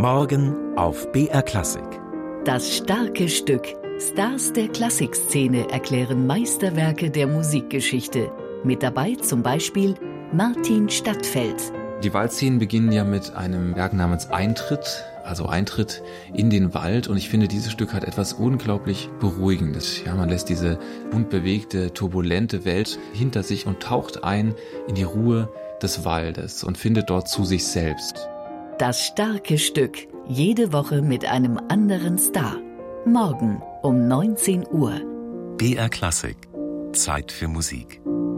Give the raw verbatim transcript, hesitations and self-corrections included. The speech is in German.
Morgen auf B R Klassik. Das starke Stück. Stars der Klassikszene erklären Meisterwerke der Musikgeschichte. Mit dabei zum Beispiel Martin Stadtfeld. Die Waldszenen beginnen ja mit einem Werk namens Eintritt, also Eintritt in den Wald. Und ich finde, dieses Stück hat etwas unglaublich Beruhigendes. Ja, man lässt diese unbewegte, turbulente Welt hinter sich und taucht ein in die Ruhe des Waldes und findet dort zu sich selbst. Das starke Stück. Jede Woche mit einem anderen Star. Morgen um neunzehn Uhr. B R Klassik. Zeit für Musik.